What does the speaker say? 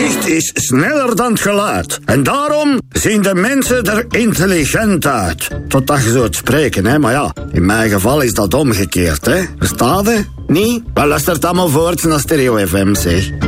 licht is sneller dan het geluid. En daarom zien de mensen er intelligent uit. Totdat je zo het spreken, hè. Maar ja, in mijn geval is dat omgekeerd, hè. Verstaat je? Niet? Wel, luistert allemaal voort naar Stereo FM, zeg.